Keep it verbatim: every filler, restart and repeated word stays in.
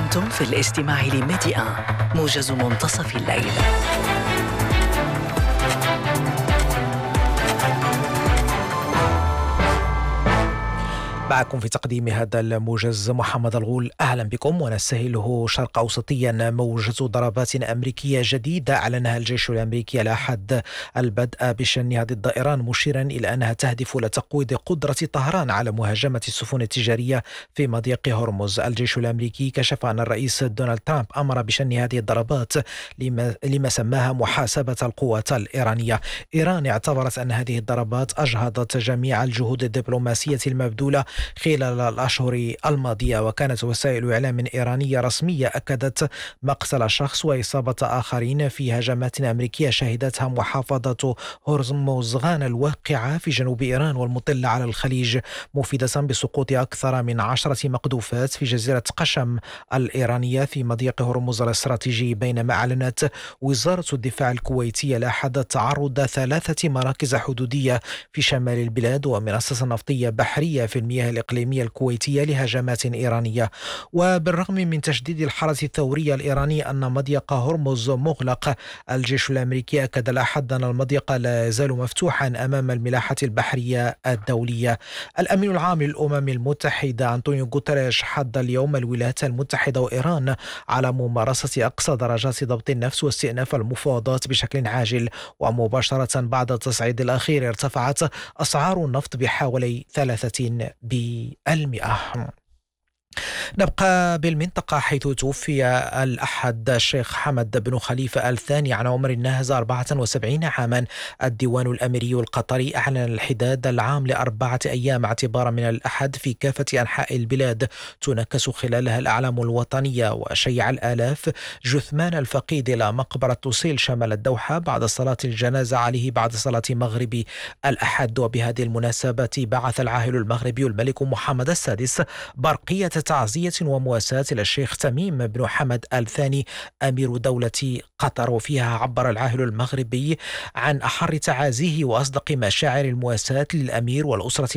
أنتم في الاستماع لميديا موجز منتصف الليل. معكم في تقديم هذا الموجز محمد الغول. أهلا بكم ونستهله شرق أوسطيا. موجز ضربات أمريكية جديدة أعلنها الجيش الأمريكي على حد البدء بشنها ضد إيران، مشيرا إلى أنها تهدف لتقويض قدرة طهران على مهاجمة السفن التجارية في مضيق هرمز. الجيش الأمريكي كشف أن الرئيس دونالد ترامب أمر بشن هذه الضربات لما, لما سماها محاسبة القوات الإيرانية. إيران اعتبرت أن هذه الضربات أجهضت جميع الجهود الدبلوماسية المبذولة خلال الأشهر الماضية، وكانت وسائل إعلام إيرانية رسمية أكدت مقتل شخص وإصابة آخرين في هجمات أمريكية شهدتها محافظة هرمزغان الواقعة في جنوب إيران والمطلة على الخليج، مفيدة بسقوط أكثر من عشرة مقذوفات في جزيرة قشم الإيرانية في مضيق هرمز الاستراتيجي. بينما أعلنت وزارة الدفاع الكويتية لاحظ تعرض ثلاثة مراكز حدودية في شمال البلاد ومنصة نفطية بحرية في المياه الإقليمية الكويتية لهجمات إيرانية. وبالرغم من تشديد الحرس الثوري الإيراني أن مضيق هرمز مغلق، الجيش الأمريكي أكد الأحد أن المضيق لا يزال مفتوحا أمام الملاحة البحرية الدولية. الأمين العام للأمم المتحدة أنطونيو غوتيريش حض اليوم الولايات المتحدة وإيران على ممارسة أقصى درجات ضبط النفس واستئناف المفاوضات بشكل عاجل. ومباشرة بعد التصعيد الأخير ارتفعت أسعار النفط بحوالي ثلاثين بالمئة. نبقى بالمنطقة حيث توفي الأحد الشيخ حمد بن خليفة الثاني عن عمر ناهز أربعة وسبعين عاما. الديوان الأميري القطري أعلن الحداد العام لأربعة أيام اعتبارا من الأحد في كافة أنحاء البلاد تنكس خلالها الأعلام الوطنية، وشيع الآلاف جثمان الفقيد إلى مقبرة توسيل شمال الدوحة بعد صلاة الجنازة عليه بعد صلاة مغرب الأحد. وبهذه المناسبة بعث العاهل المغربي الملك محمد السادس برقية تعزية ومواساة إلى الشيخ تميم بن حمد الثاني أمير دولة قطر، وفيها عبر العاهل المغربي عن أحر تعازيه وأصدق مشاعر المواساة للأمير والأسرة